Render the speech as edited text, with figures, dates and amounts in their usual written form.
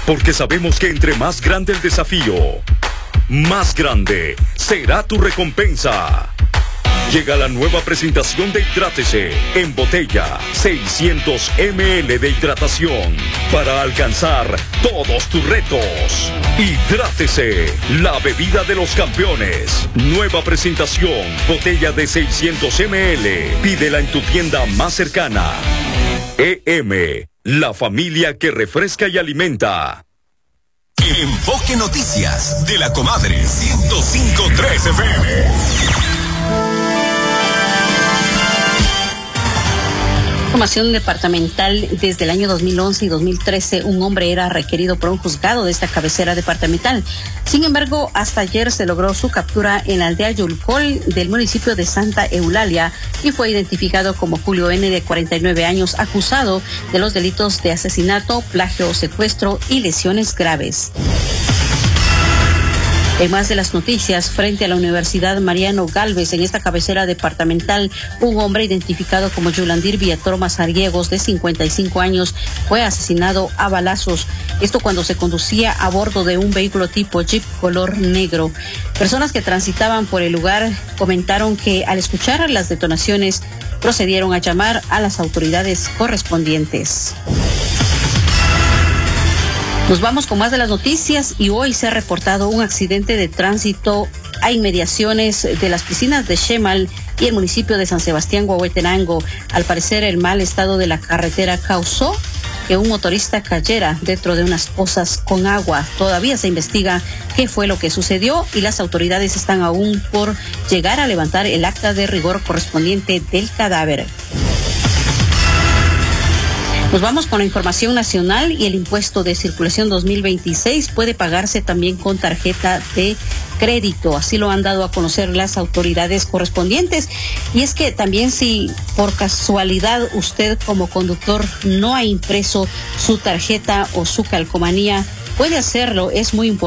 porque sabemos que entre más grande el desafío, más grande será tu recompensa. Llega la nueva presentación de Hidrátese en botella, 600 ml de hidratación para alcanzar todos tus retos. Hidrátese, la bebida de los campeones. Nueva presentación, botella de 600 ml. Pídela en tu tienda más cercana. EM, la familia que refresca y alimenta. Enfoque Noticias de la Comadre 105.3 FM. Información departamental: desde el año 2011 y 2013, un hombre era requerido por un juzgado de esta cabecera departamental. Sin embargo, hasta ayer se logró su captura en la aldea Yulcol del municipio de Santa Eulalia y fue identificado como Julio N., de 49 años, acusado de los delitos de asesinato, plagio, secuestro y lesiones graves. En más de las noticias, frente a la Universidad Mariano Galvez, en esta cabecera departamental, un hombre identificado como Yulandir Villator Mazariegos, de 55 años, fue asesinado a balazos. Esto cuando se conducía a bordo de un vehículo tipo Jeep color negro. Personas que transitaban por el lugar comentaron que al escuchar las detonaciones procedieron a llamar a las autoridades correspondientes. Nos vamos con más de las noticias y hoy se ha reportado un accidente de tránsito a inmediaciones de las piscinas de Xemal y el municipio de San Sebastián, Huehuetenango. Al parecer, el mal estado de la carretera causó que un motorista cayera dentro de unas pozas con agua. Todavía se investiga qué fue lo que sucedió y las autoridades están aún por llegar a levantar el acta de rigor correspondiente del cadáver. Nos vamos con la información nacional y el impuesto de circulación 2026 puede pagarse también con tarjeta de crédito. Así lo han dado a conocer las autoridades correspondientes. Y es que también, si por casualidad usted como conductor no ha impreso su tarjeta o su calcomanía, puede hacerlo. Es muy importante